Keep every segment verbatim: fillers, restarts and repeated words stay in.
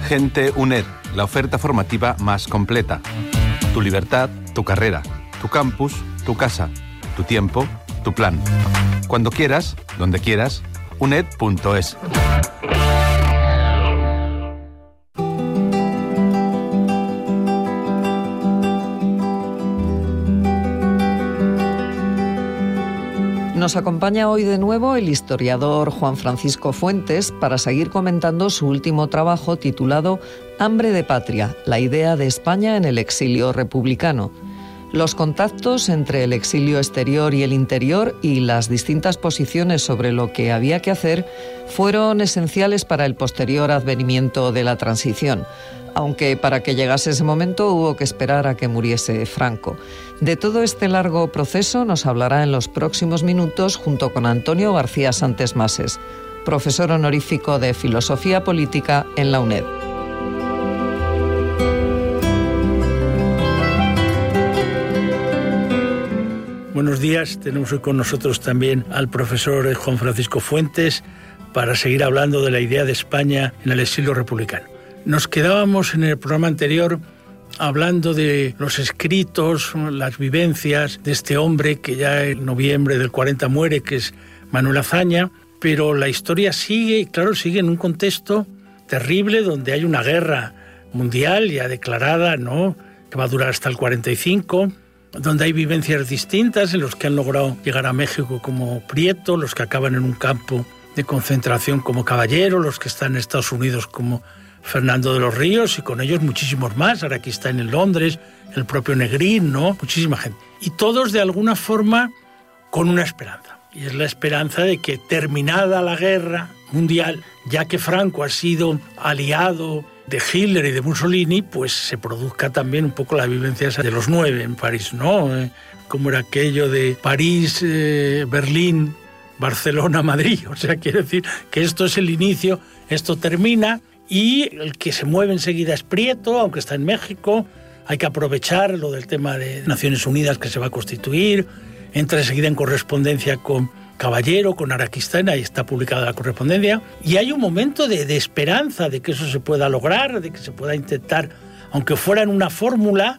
Gente UNED, la oferta formativa más completa. Tu libertad, tu carrera, tu campus, tu casa, tu tiempo, tu plan. Cuando quieras, donde quieras, uned punto es. Nos acompaña hoy de nuevo el historiador Juan Francisco Fuentes para seguir comentando su último trabajo titulado Hambre de Patria, la idea de España en el exilio republicano. Los contactos entre el exilio exterior y el interior y las distintas posiciones sobre lo que había que hacer fueron esenciales para el posterior advenimiento de la transición, aunque para que llegase ese momento hubo que esperar a que muriese Franco. De todo este largo proceso nos hablará en los próximos minutos junto con Antonio García Santes Mases, profesor honorífico de Filosofía Política en la UNED. Buenos días, tenemos hoy con nosotros también al profesor Juan Francisco Fuentes para seguir hablando de la idea de España en el exilio republicano. Nos quedábamos en el programa anterior hablando de los escritos, las vivencias de este hombre que ya en noviembre del cuarenta muere, que es Manuel Azaña, pero la historia sigue, y claro, sigue en un contexto terrible donde hay una guerra mundial ya declarada, ¿no?, que va a durar hasta el cuarenta y cinco, donde hay vivencias distintas en los que han logrado llegar a México como Prieto, los que acaban en un campo de concentración como Caballero, los que están en Estados Unidos como Fernando de los Ríos y con ellos muchísimos más. Ahora aquí está en Londres, el propio Negrín, ¿no? Muchísima gente. Y todos de alguna forma con una esperanza. Y es la esperanza de que terminada la guerra mundial, ya que Franco ha sido aliado de Hitler y de Mussolini, pues se produzca también un poco la vivencia de los nueve en París, ¿no? Eh, como era aquello de París, eh, Berlín, Barcelona, Madrid. O sea, quiere decir que esto es el inicio, esto termina, y el que se mueve enseguida es Prieto, aunque está en México. Hay que aprovechar lo del tema de Naciones Unidas que se va a constituir. Entra enseguida en correspondencia con Caballero, con Araquistáin, ahí está publicada la correspondencia. Y hay un momento de, de esperanza de que eso se pueda lograr, de que se pueda intentar, aunque fuera en una fórmula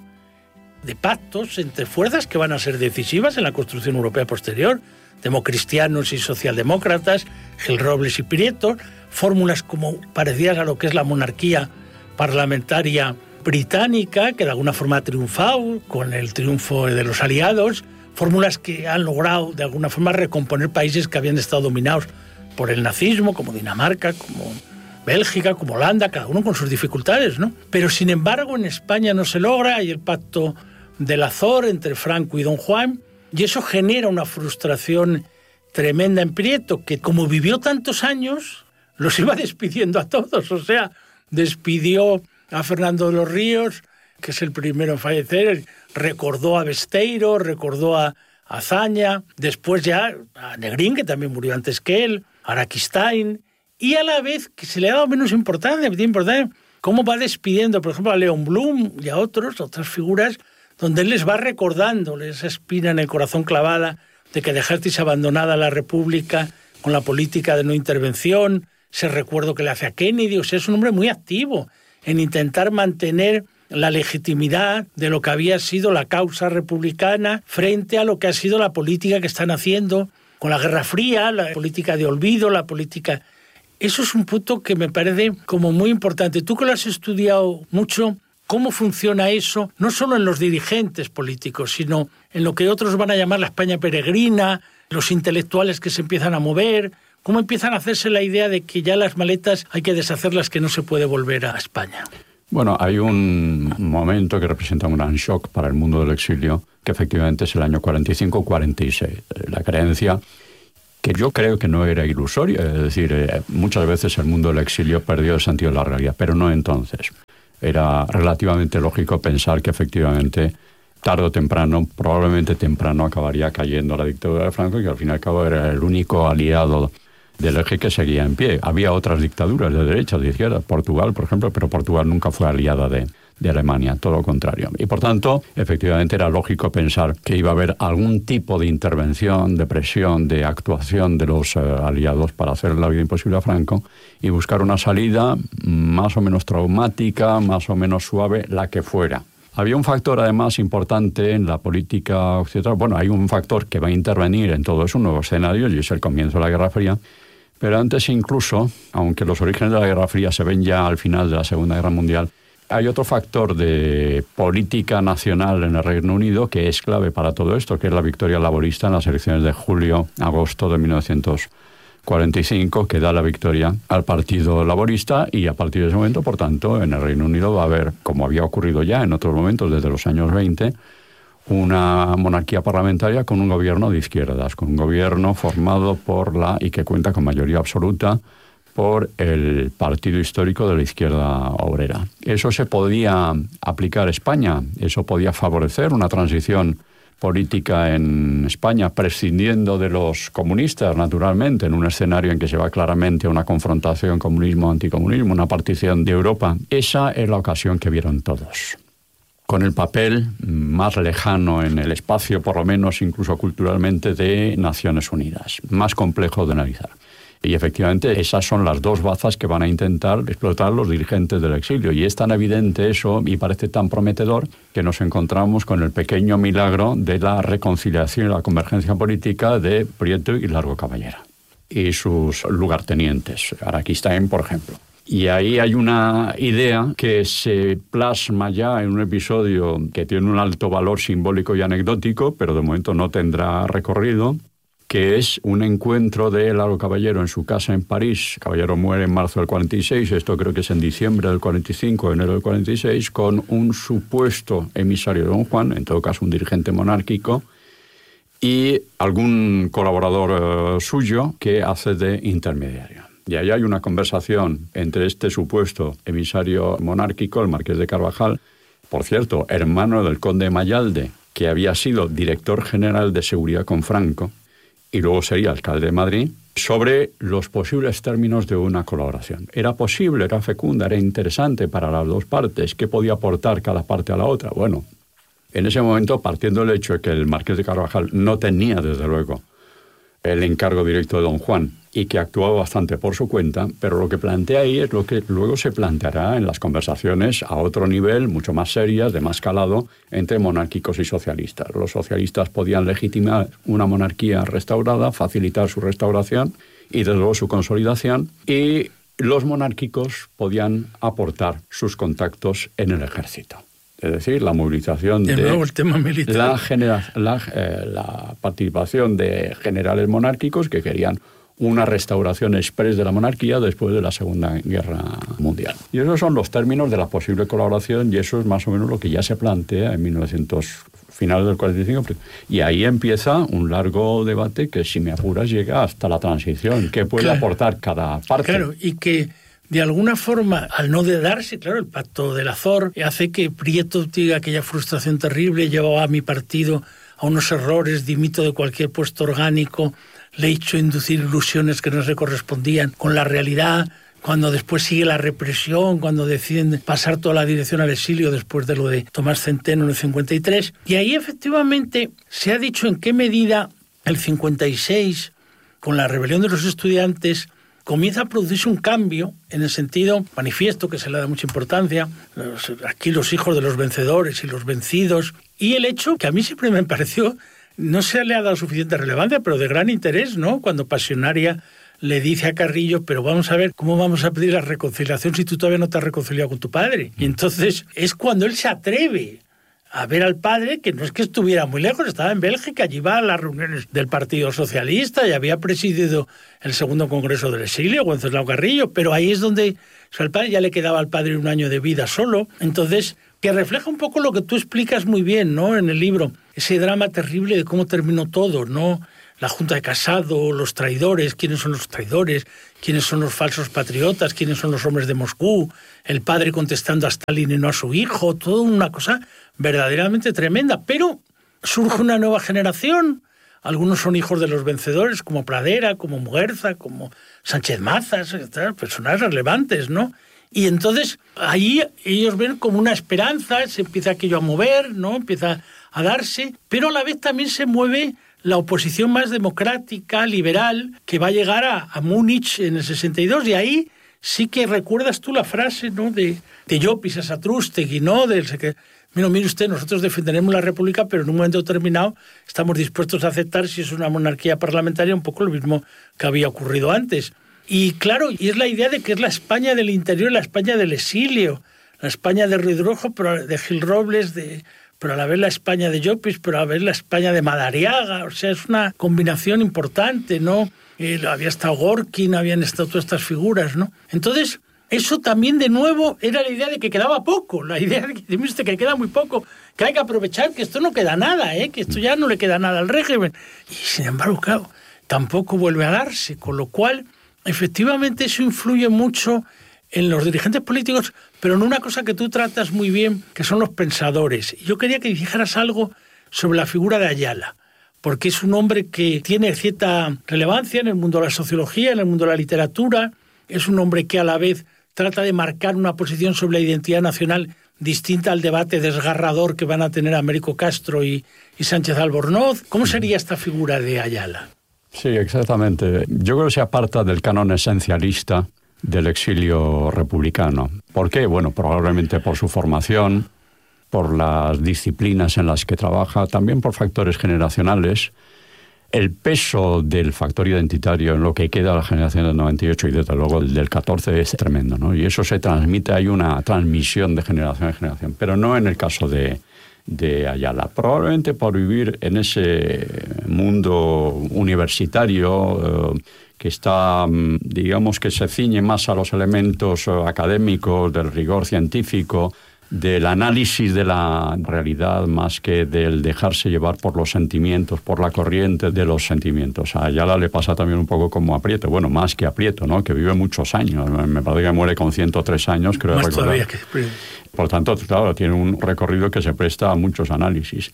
de pactos entre fuerzas que van a ser decisivas en la construcción europea posterior, democristianos y socialdemócratas, Gil Robles y Prieto, fórmulas como parecidas a lo que es la monarquía parlamentaria británica, que de alguna forma ha triunfado con el triunfo de los aliados, fórmulas que han logrado de alguna forma recomponer países que habían estado dominados por el nazismo, como Dinamarca, como Bélgica, como Holanda, cada uno con sus dificultades, ¿no? Pero sin embargo en España no se logra, hay el pacto del Azor entre Franco y Don Juan, y eso genera una frustración tremenda en Prieto, que como vivió tantos años, los iba despidiendo a todos. O sea, despidió a Fernando de los Ríos, que es el primero en fallecer, recordó a Besteiro, recordó a Azaña, después ya a Negrín, que también murió antes que él, a Araquistáin, y a la vez que se le ha dado menos importancia, importancia cómo va despidiendo, por ejemplo, a Leon Blum y a otros, otras figuras, donde él les va recordando esa espina en el corazón clavada de que dejasteis abandonada la República con la política de no intervención, ese recuerdo que le hace a Kennedy. O sea, es un hombre muy activo en intentar mantener la legitimidad de lo que había sido la causa republicana frente a lo que ha sido la política que están haciendo con la Guerra Fría, la política de olvido, la política... Eso es un punto que me parece como muy importante. Tú que lo has estudiado mucho, ¿cómo funciona eso? No solo en los dirigentes políticos, sino en lo que otros van a llamar la España peregrina, los intelectuales que se empiezan a mover. ¿Cómo empiezan a hacerse la idea de que ya las maletas hay que deshacerlas, que no se puede volver a España? Bueno, hay un momento que representa un gran shock para el mundo del exilio, que efectivamente es el año cuarenta y cinco cuarenta y seis. La creencia, que yo creo que no era ilusoria, es decir, muchas veces el mundo del exilio perdió el sentido de la realidad, pero no entonces. Era relativamente lógico pensar que efectivamente, tarde o temprano, probablemente temprano, acabaría cayendo la dictadura de Franco, y que al fin y al cabo era el único aliado del eje que seguía en pie. Había otras dictaduras de derecha, de izquierda, Portugal, por ejemplo, pero Portugal nunca fue aliada de, de Alemania, todo lo contrario. Y por tanto, efectivamente era lógico pensar que iba a haber algún tipo de intervención, de presión, de actuación de los eh, aliados para hacer la vida imposible a Franco y buscar una salida más o menos traumática, más o menos suave, la que fuera. Había un factor además importante en la política occidental. Bueno, hay un factor que va a intervenir en todo eso, un nuevo escenario, y es el comienzo de la Guerra Fría. Pero antes incluso, aunque los orígenes de la Guerra Fría se ven ya al final de la Segunda Guerra Mundial, hay otro factor de política nacional en el Reino Unido que es clave para todo esto, que es la victoria laborista en las elecciones de julio-agosto de mil novecientos cuarenta y cinco, que da la victoria al Partido Laborista, y a partir de ese momento, por tanto, en el Reino Unido va a haber, como había ocurrido ya en otros momentos desde los años veinte, una monarquía parlamentaria con un gobierno de izquierdas, con un gobierno formado por la, y que cuenta con mayoría absoluta, por el partido histórico de la izquierda obrera. Eso se podía aplicar a España, eso podía favorecer una transición política en España, prescindiendo de los comunistas, naturalmente, en un escenario en que se va claramente a una confrontación comunismo-anticomunismo, una partición de Europa. Esa es la ocasión que vieron todos. Con el papel más lejano en el espacio, por lo menos incluso culturalmente, de Naciones Unidas, más complejo de analizar. Y efectivamente esas son las dos bazas que van a intentar explotar los dirigentes del exilio. Y es tan evidente eso y parece tan prometedor que nos encontramos con el pequeño milagro de la reconciliación y la convergencia política de Prieto y Largo Caballera y sus lugartenientes, Araquistáin, por ejemplo. Y ahí hay una idea que se plasma ya en un episodio que tiene un alto valor simbólico y anecdótico, pero de momento no tendrá recorrido, que es un encuentro de Largo Caballero en su casa en París. Caballero muere en marzo del cuarenta y seis, esto creo que es en diciembre del cuarenta y cinco, enero del cuarenta y seis, con un supuesto emisario de Don Juan, en todo caso un dirigente monárquico, y algún colaborador uh, suyo que hace de intermediario. Y ahí hay una conversación entre este supuesto emisario monárquico, el marqués de Carvajal, por cierto, hermano del conde Mayalde, que había sido director general de seguridad con Franco, y luego sería alcalde de Madrid, sobre los posibles términos de una colaboración. ¿Era posible, era fecunda, era interesante para las dos partes? ¿Qué podía aportar cada parte a la otra? Bueno, en ese momento, partiendo del hecho de que el marqués de Carvajal no tenía, desde luego, el encargo directo de Don Juan y que actuaba bastante por su cuenta, pero lo que plantea ahí es lo que luego se planteará en las conversaciones a otro nivel, mucho más serias, de más calado, entre monárquicos y socialistas. Los socialistas podían legitimar una monarquía restaurada, facilitar su restauración y, desde luego, su consolidación, y los monárquicos podían aportar sus contactos en el ejército. Es decir, la movilización de, de nuevo el tema militar. La, genera, la, eh, la participación de generales monárquicos que querían una restauración exprés de la monarquía después de la Segunda Guerra Mundial. Y esos son los términos de la posible colaboración, y eso es más o menos lo que ya se plantea en mil novecientos, finales del cuarenta y cinco. Y ahí empieza un largo debate que, si me apuras, llega hasta la transición. ¿Qué puede claro. aportar cada parte? Claro, y que de alguna forma, al no de darse, claro, el pacto del Azor hace que Prieto tenga aquella frustración terrible, llevaba a mi partido a unos errores, dimito de cualquier puesto orgánico, le he hecho inducir ilusiones que no se correspondían con la realidad, cuando después sigue la represión, cuando deciden pasar toda la dirección al exilio después de lo de Tomás Centeno en el cincuenta y tres. Y ahí efectivamente se ha dicho en qué medida el cincuenta y seis, con la rebelión de los estudiantes, comienza a producirse un cambio en el sentido manifiesto, que se le da mucha importancia, los, aquí los hijos de los vencedores y los vencidos, y el hecho que a mí siempre me pareció, no se le ha dado suficiente relevancia, pero de gran interés, ¿no? Cuando Pasionaria le dice a Carrillo, pero vamos a ver, ¿cómo vamos a pedir la reconciliación si tú todavía no te has reconciliado con tu padre? Y entonces es cuando él se atreve a ver al padre, que no es que estuviera muy lejos, estaba en Bélgica, allí iba a las reuniones del Partido Socialista y había presidido el segundo Congreso del Exilio, Wenceslao Carrillo, pero ahí es donde, o sea, el padre ya le quedaba al padre un año de vida solo, entonces, que refleja un poco lo que tú explicas muy bien, ¿no?, en el libro, ese drama terrible de cómo terminó todo, ¿no?, la Junta de Casado, los traidores, quiénes son los traidores, quiénes son los falsos patriotas, quiénes son los hombres de Moscú, el padre contestando a Stalin y no a su hijo, toda una cosa verdaderamente tremenda. Pero surge una nueva generación, algunos son hijos de los vencedores, como Pradera, como Muguerza, como Sánchez Mazas, personajes relevantes, ¿no? Y entonces ahí ellos ven como una esperanza, se empieza aquello a mover, ¿no? Empieza a darse, pero a la vez también se mueve la oposición más democrática, liberal, que va a llegar a, a Múnich en el sesenta y dos, y ahí sí que recuerdas tú la frase, ¿no?, de, de Llopis a Satrústegui, ¿no?, del que, mira, mire usted, nosotros defenderemos la República, pero en un momento determinado estamos dispuestos a aceptar, si es una monarquía parlamentaria, un poco lo mismo que había ocurrido antes. Y claro, y es la idea de que es la España del interior, la España del exilio, la España de Ruiz pero de Gil Robles, de, pero a la vez la España de Llopis, pero a la vez la España de Madariaga. O sea, es una combinación importante, ¿no? Eh, había estado Gorkin, habían estado todas estas figuras, ¿no? Entonces, eso también de nuevo era la idea de que quedaba poco, la idea de que, usted, que queda muy poco, que hay que aprovechar, que esto no queda nada, ¿eh? Que esto ya no le queda nada al régimen. Y sin embargo, claro, tampoco vuelve a darse, con lo cual, efectivamente, eso influye mucho en los dirigentes políticos, pero en una cosa que tú tratas muy bien, que son los pensadores. Yo quería que dijeras algo sobre la figura de Ayala, porque es un hombre que tiene cierta relevancia en el mundo de la sociología, en el mundo de la literatura, es un hombre que a la vez trata de marcar una posición sobre la identidad nacional distinta al debate desgarrador que van a tener Américo Castro y, y Sánchez Albornoz. ¿Cómo sería esta figura de Ayala? Sí, exactamente. Yo creo que se aparta del canon esencialista del exilio republicano. ¿Por qué? Bueno, probablemente por su formación, por las disciplinas en las que trabaja, también por factores generacionales. El peso del factor identitario en lo que queda de la generación del noventa y ocho y desde luego el del catorce es tremendo, ¿no? Y eso se transmite, hay una transmisión de generación en generación, pero no en el caso de, de Ayala. Probablemente por vivir en ese mundo universitario eh, que está, digamos, que se ciñe más a los elementos académicos, del rigor científico, del análisis de la realidad más que del dejarse llevar por los sentimientos, por la corriente de los sentimientos. A Ayala le pasa también un poco como a Prieto, bueno, más que a Prieto, ¿no?, que vive muchos años. Me parece que muere con ciento tres años, creo más recordar. Todavía que... Por lo tanto, claro, tiene un recorrido que se presta a muchos análisis.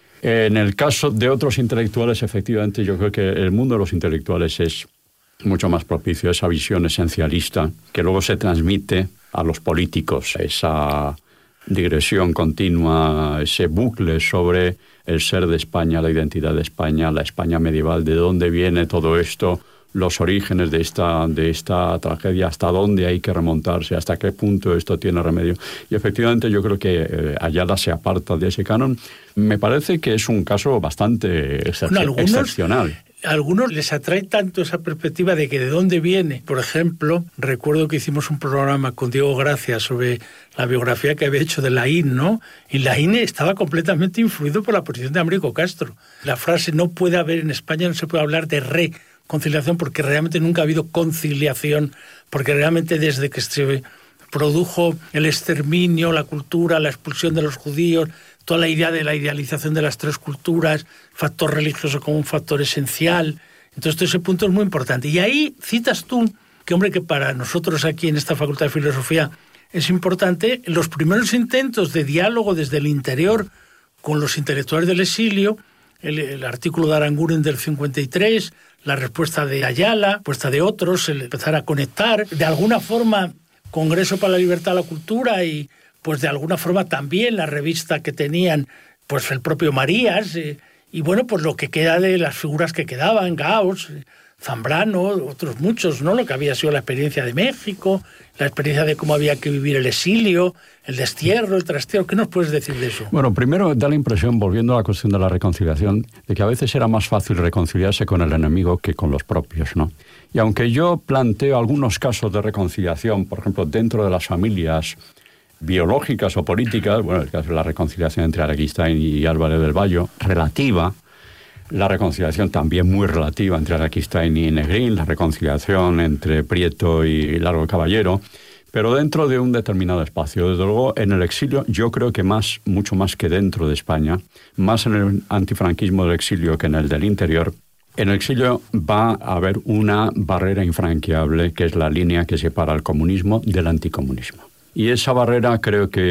En el caso de otros intelectuales, efectivamente, yo creo que el mundo de los intelectuales es mucho más propicio a esa visión esencialista que luego se transmite a los políticos, esa digresión continua, ese bucle sobre el ser de España, la identidad de España, la España medieval, de dónde viene todo esto, los orígenes de esta, de esta tragedia, hasta dónde hay que remontarse, hasta qué punto esto tiene remedio. Y efectivamente yo creo que eh, Ayala se aparta de ese canon. Me parece que es un caso bastante excep- bueno, algunos, excepcional. A algunos les atrae tanto esa perspectiva de que de dónde viene. Por ejemplo, recuerdo que hicimos un programa con Diego Gracia sobre la biografía que había hecho de Laín, ¿no? Y Laín estaba completamente influido por la posición de Américo Castro. La frase no puede haber en España, no se puede hablar de reconciliación, porque realmente nunca ha habido conciliación, porque realmente desde que se produjo el exterminio, la cultura, la expulsión de los judíos, toda la idea de la idealización de las tres culturas, factor religioso como un factor esencial. Entonces, todo ese punto es muy importante. Y ahí citas tú, que hombre, que para nosotros aquí en esta Facultad de Filosofía es importante, los primeros intentos de diálogo desde el interior con los intelectuales del exilio, el, el artículo de Aranguren del cincuenta y tres, la respuesta de Ayala, la respuesta de otros, el empezar a conectar, de alguna forma, Congreso para la Libertad y la Cultura y pues de alguna forma también la revista que tenían, pues el propio Marías, eh, y bueno, pues lo que queda de las figuras que quedaban, Gauss, eh, Zambrano, otros muchos, ¿no? Lo que había sido la experiencia de México, la experiencia de cómo había que vivir el exilio, el destierro, el trastero. ¿Qué nos puedes decir de eso? Bueno, primero da la impresión, volviendo a la cuestión de la reconciliación, de que a veces era más fácil reconciliarse con el enemigo que con los propios, ¿no? Y aunque yo planteo algunos casos de reconciliación, por ejemplo, dentro de las familias biológicas o políticas, bueno, el caso de la reconciliación entre Araquistáin y Álvarez del Valle, relativa, la reconciliación también muy relativa entre Araquistáin y Negrín, la reconciliación entre Prieto y Largo Caballero, pero dentro de un determinado espacio. Desde luego, en el exilio, yo creo que más, mucho más que dentro de España, más en el antifranquismo del exilio que en el del interior, en el exilio va a haber una barrera infranqueable, que es la línea que separa el comunismo del anticomunismo. Y esa barrera creo que